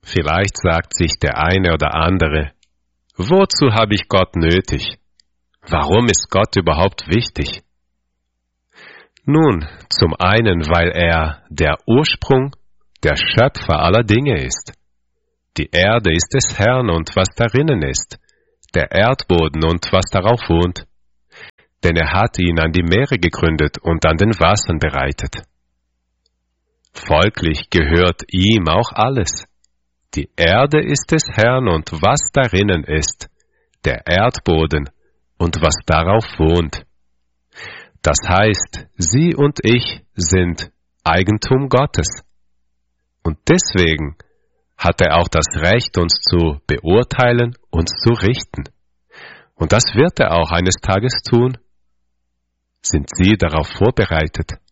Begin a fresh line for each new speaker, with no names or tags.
Vielleicht sagt sich der eine oder andere, wozu habe ich Gott nötig? Warum ist Gott überhaupt wichtig? Nun, zum einen, weil er der Ursprung, der Schöpfer aller Dinge ist. Die Erde ist des Herrn und was darinnen ist, der Erdboden und was darauf wohnt. Denn er hat ihn an die Meere gegründet und an den Wassern bereitet. Folglich gehört ihm auch alles. Die Erde ist des Herrn und was darinnen ist, der Erdboden und was darauf wohnt. Das heißt, Sie und ich sind Eigentum Gottes. Und deswegen hat er auch das Recht, uns zu beurteilen, uns zu richten. Und das wird er auch eines Tages tun. Sind Sie darauf vorbereitet?